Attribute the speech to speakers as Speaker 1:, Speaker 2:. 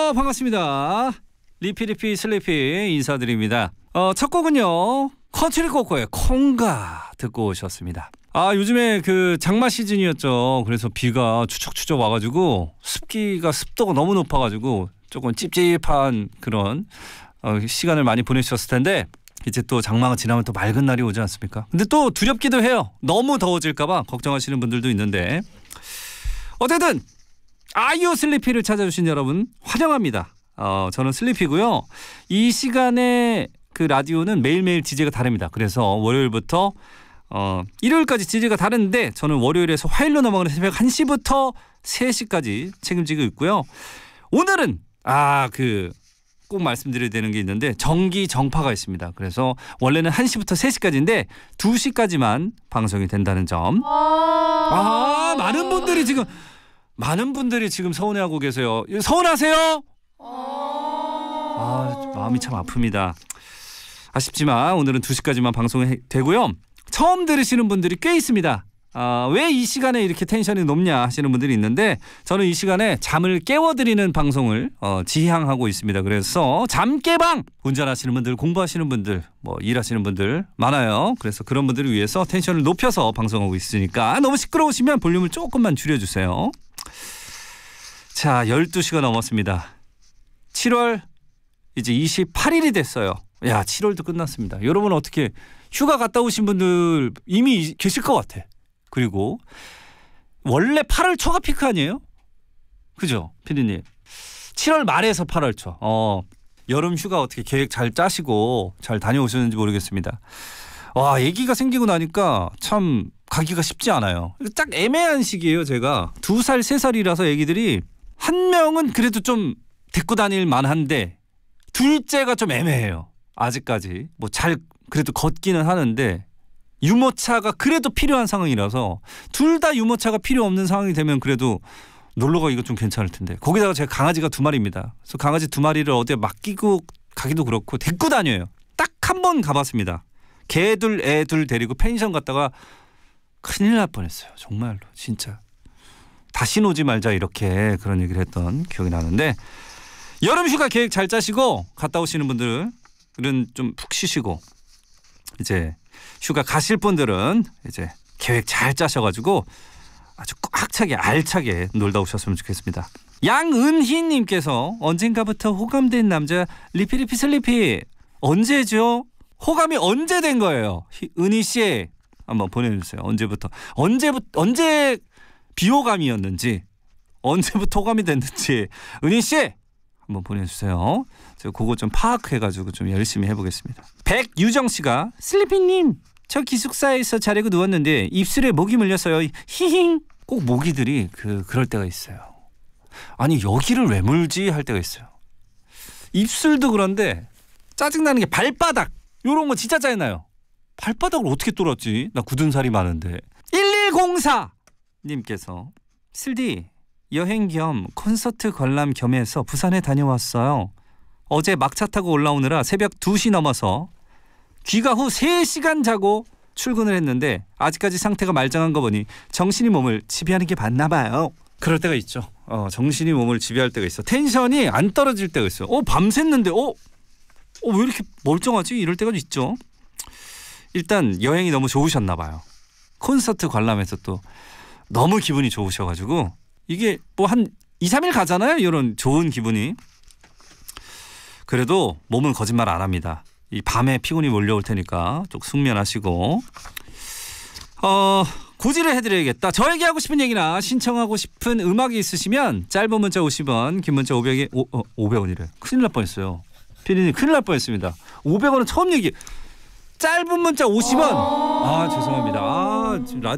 Speaker 1: 반갑습니다. 리피리피 슬리피 인사드립니다. 첫 곡은요, 컨트리 코코의 콩가 듣고 오셨습니다. 요즘에 그 장마 시즌이었죠. 그래서 비가 추적추적 와가지고 습도가 너무 높아가지고 조금 찝찝한 그런 시간을 많이 보내셨을 텐데, 이제 또 장마가 지나면 또 맑은 날이 오지 않습니까? 근데 또 두렵기도 해요. 너무 더워질까봐 걱정하시는 분들도 있는데, 어쨌든 아이오 슬리피를 찾아주신 여러분 환영합니다. 저는 슬리피고요. 이 시간에 그 라디오는 매일매일 DJ가 다릅니다. 그래서 월요일부터 일요일까지 DJ가 다른데, 저는 월요일에서 화요일로 넘어가는 새벽 1시부터 3시까지 책임지고 있고요. 오늘은 꼭 말씀드려야 되는 게 있는데, 정기 정파가 있습니다. 그래서 원래는 1시부터 3시까지인데 2시까지만 방송이 된다는 점. 많은 분들이 지금 서운해하고 계세요. 서운하세요? 마음이 참 아픕니다. 아쉽지만 오늘은 2시까지만 방송이 되고요. 처음 들으시는 분들이 꽤 있습니다. 왜 이 시간에 이렇게 텐션이 높냐 하시는 분들이 있는데, 저는 이 시간에 잠을 깨워드리는 방송을 지향하고 있습니다. 그래서 잠깨방! 운전하시는 분들, 공부하시는 분들, 일하시는 분들 많아요. 그래서 그런 분들을 위해서 텐션을 높여서 방송하고 있으니까 너무 시끄러우시면 볼륨을 조금만 줄여주세요. 자, 12시가 넘었습니다. 7월 이제 28일이 됐어요. 7월도 끝났습니다. 여러분 어떻게 휴가 갔다 오신 분들 이미 계실 것 같아. 그리고 원래 8월 초가 피크 아니에요? 그죠, 피디님? 7월 말에서 8월 초. 여름 휴가 어떻게 계획 잘 짜시고 잘 다녀오셨는지 모르겠습니다. 아기가 생기고 나니까 참 가기가 쉽지 않아요. 딱 애매한 시기예요. 제가 2살, 3살이라서 애기들이 한 명은 그래도 좀 데리고 다닐 만한데, 둘째가 좀 애매해요. 아직까지 잘 그래도 걷기는 하는데 유모차가 그래도 필요한 상황이라서, 둘 다 유모차가 필요 없는 상황이 되면 그래도 놀러가기가 좀 괜찮을 텐데, 거기다가 제가 강아지가 2마리입니다. 그래서 강아지 2마리를 어디에 맡기고 가기도 그렇고 데리고 다녀요. 딱 한 번 가봤습니다. 개둘 애둘 데리고 펜션 갔다가 큰일 날 뻔했어요. 정말로 진짜. 다시 오지 말자 이렇게 그런 얘기를 했던 기억이 나는데, 여름 휴가 계획 잘 짜시고 갔다 오시는 분들은 좀 푹 쉬시고, 이제 휴가 가실 분들은 이제 계획 잘 짜셔가지고 아주 꽉 차게 알차게 놀다 오셨으면 좋겠습니다. 양은희님께서 언젠가부터 호감된 남자 리피리피 슬리피 언제죠? 호감이 언제 된 거예요? 은희 씨 한번 보내주세요. 언제 비호감이었는지, 언제부터 호감이 됐는지 은희 씨 한번 보내주세요. 제가 그거 좀 파악해가지고 좀 열심히 해보겠습니다. 백유정 씨가 슬리피님, 저 기숙사에서 자려고 누웠는데 입술에 모기 물렸어요. 히힝. 꼭 모기들이 그럴 때가 있어요. 아니 여기를 왜 물지 할 때가 있어요. 입술도 그런데 짜증나는 게 발바닥, 요런 거 진짜 짜증나요. 발바닥을 어떻게 뚫었지? 나 굳은 살이 많은데. 1104 님께서 슬디, 여행 겸 콘서트 관람 겸해서 부산에 다녀왔어요. 어제 막차 타고 올라오느라 새벽 2시 넘어서 귀가 후 3시간 자고 출근을 했는데, 아직까지 상태가 말짱한 거 보니 정신이 몸을 지배하는 게 맞나 봐요. 그럴 때가 있죠. 정신이 몸을 지배할 때가 있어. 텐션이 안 떨어질 때가 있어요. 밤샜는데 왜 이렇게 멀쩡하지? 이럴 때가 있죠. 일단 여행이 너무 좋으셨나 봐요. 콘서트 관람해서 또 너무 기분이 좋으셔가지고, 이게 한 2, 3일 가잖아요. 이런 좋은 기분이. 그래도 몸은 거짓말 안 합니다. 이 밤에 피곤이 몰려올 테니까 좀 숙면하시고, 고지를 해드려야겠다. 저에게 하고 싶은 얘기나 신청하고 싶은 음악이 있으시면 짧은 문자 50원, 긴 문자 500원이래. 큰일 날 뻔했어요. 피디님 큰일 날 뻔했습니다. 500원은 처음 얘기. 짧은 문자 50원. 죄송합니다. 지금